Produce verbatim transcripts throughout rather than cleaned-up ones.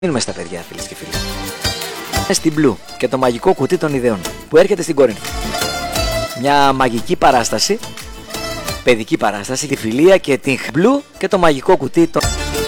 Μείνουμε στα παιδιά, φίλες και φίλοι. Στην Blue και το μαγικό κουτί των ιδεών που έρχεται στην Κόρινθο. Μια μαγική παράσταση, παιδική παράσταση, τη φιλία και την Blue και το μαγικό κουτί των...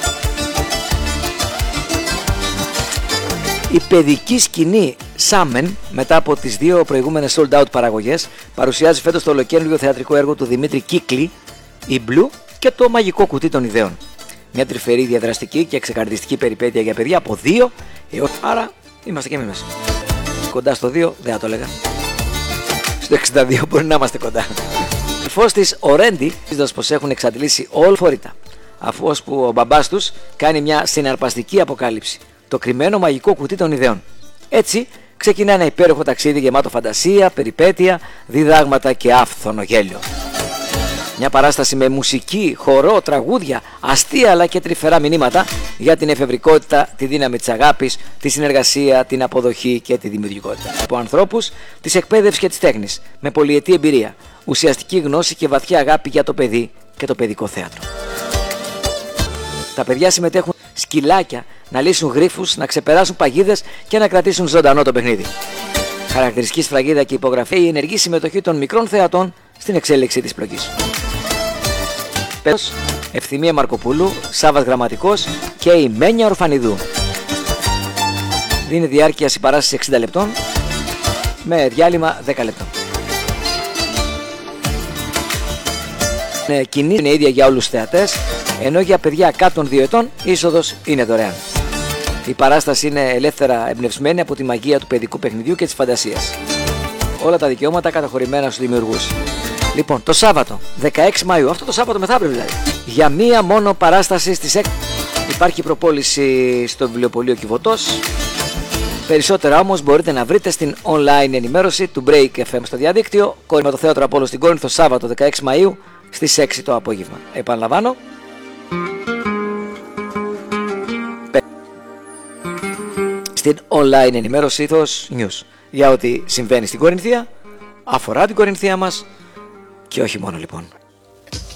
Η παιδική σκηνή Σάμεν, μετά από τις δύο προηγούμενες sold out παραγωγές, παρουσιάζει φέτος το ολοκαίνουργιο θεατρικό έργο του Δημήτρη Κύκλη, η Blue και το μαγικό κουτί των ιδεών. Μια τρυφερή, διαδραστική και ξεκαρδιστική περιπέτεια για παιδιά από δύο έως... Άρα είμαστε και εμείς μέσα. Κοντά στο δύο δεν θα το έλεγα. Στο εξήντα δύο μπορεί να είμαστε κοντά. Η φως της ο Ρέντι, είδοντας πως έχουν εξαντλήσει όλη φορήτα, αφού ώσπου ο μπαμπάς τους κάνει μια συναρπαστική αποκάλυψη. Το κρυμμένο μαγικό κουτί των ιδεών. Έτσι ξεκινά ένα υπέροχο ταξίδι γεμάτο φαντασία, περιπέτεια, διδάγματα και άφθονο γέλιο. Μια παράσταση με μουσική, χορό, τραγούδια, αστεία αλλά και τρυφερά μηνύματα για την εφευρικότητα, τη δύναμη της αγάπης, τη συνεργασία, την αποδοχή και τη δημιουργικότητα. Από ανθρώπους της εκπαίδευσης και της τέχνης, με πολυετή εμπειρία, ουσιαστική γνώση και βαθιά αγάπη για το παιδί και το παιδικό θέατρο. Τα παιδιά συμμετέχουν σκυλάκια να λύσουν γρίφους, να ξεπεράσουν παγίδες και να κρατήσουν ζωντανό το παιχνίδι. Χαρακτηριστική σφραγίδα και υπογραφή η ενεργή συμμετοχή των μικρών θεατών στην εξέλιξη της πλοκής. Ευθυμία Μαρκοπούλου, Σάββας Γραμματικός και η Μένια Ορφανιδού. Δίνει διάρκεια στην παράσταση εξήντα λεπτών με διάλειμμα δέκα λεπτών. Είναι κοινή, είναι ίδια για όλους τους θεατές, ενώ για παιδιά κάτω των δύο ετών η είσοδος είναι δωρεάν. Η παράσταση είναι ελεύθερα εμπνευσμένη από τη μαγεία του παιδικού παιχνιδιού και της φαντασίας. Όλα τα δικαιώματα καταχωρημένα στους δημιουργούς. Λοιπόν, το Σάββατο, δεκαέξι Μαΐου, αυτό το Σάββατο μεθαύριο δηλαδή, για μία μόνο παράσταση στις έξι. Υπάρχει προπόληση στο βιβλιοπωλείο Κιβωτός. Περισσότερα όμως μπορείτε να βρείτε στην online ενημέρωση του Break εφ εμ στο διαδίκτυο. Κόρημα το θέατρο Απόλλων στην Κόρινθο, Σάββατο δεκαέξι Μαΐου στις έξι το απόγευμα. Επαναλαμβάνω. Στην online ενημέρωση Ethos News για ό,τι συμβαίνει στην Κορινθία, αφορά την Κορινθία μας και όχι μόνο λοιπόν.